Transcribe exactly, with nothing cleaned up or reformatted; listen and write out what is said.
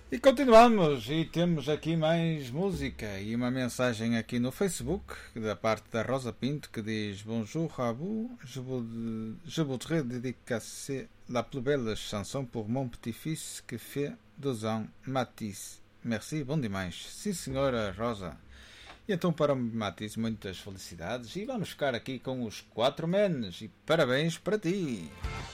E continuamos, e temos aqui mais música e uma mensagem aqui no Facebook da parte da Rosa Pinto que diz: Bonjour Rabu, je, vous, je voudrais dédicacer la plus belle chanson pour mon petit-fils que fait deux ans, Matisse. Merci, bom demais. Sim senhora Rosa. E então para o Matisse muitas felicidades e vamos ficar aqui com os quatro menes e parabéns para ti.